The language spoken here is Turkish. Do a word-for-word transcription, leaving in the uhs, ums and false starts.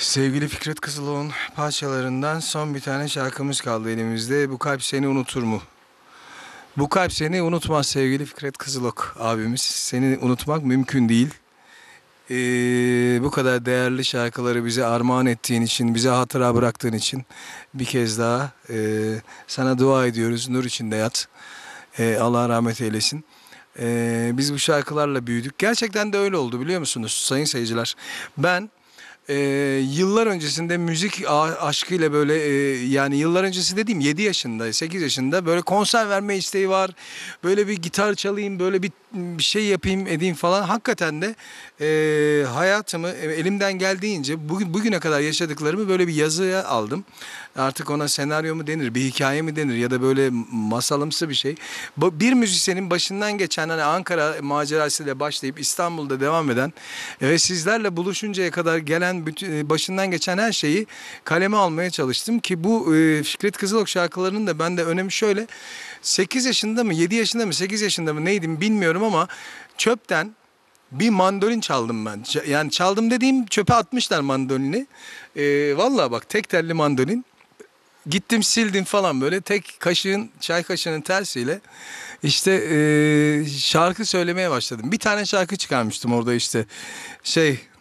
Sevgili Fikret Kızılok'un parçalarından son bir tane şarkımız kaldı elimizde. Bu kalp seni unutur mu? Bu kalp seni unutmaz sevgili Fikret Kızılok abimiz. Seni unutmak mümkün değil. Ee, bu kadar değerli şarkıları bize armağan ettiğin için, bize hatıra bıraktığın için bir kez daha e, sana dua ediyoruz. Nur içinde yat. Ee, Allah rahmet eylesin. Ee, biz bu şarkılarla büyüdük. Gerçekten de öyle oldu biliyor musunuz sayın seyirciler? Ben Ee, yıllar öncesinde müzik a- aşkıyla böyle e, yani yıllar öncesi dediğim yedi yaşında sekiz yaşında böyle konser verme isteği var. Böyle bir gitar çalayım, böyle bir, bir şey yapayım edeyim falan. Hakikaten de e, hayatımı e, elimden geldiğince bugün bugüne kadar yaşadıklarımı böyle bir yazıya aldım. Artık ona senaryo mu denir, bir hikaye mi denir ya da böyle masalımsı bir şey. Bu bir müzisyenin başından geçen hani Ankara macerasıyla başlayıp İstanbul'da devam eden e, ve sizlerle buluşuncaya kadar gelen bütün, e, başından geçen her şeyi kaleme almaya çalıştım ki bu e, Fikret Kızılok şarkılarının da bende önemi şöyle. sekiz yaşında mı, yedi yaşında mı, sekiz yaşında mı neydim bilmiyorum ama çöpten bir mandolin çaldım ben. Ç- Yani çaldım dediğim çöpe atmışlar mandolini. E, vallahi bak tek telli mandolin. Gittim sildim falan böyle tek kaşığın çay kaşığının tersiyle işte e, şarkı söylemeye başladım. Bir tane şarkı çıkarmıştım orada işte şey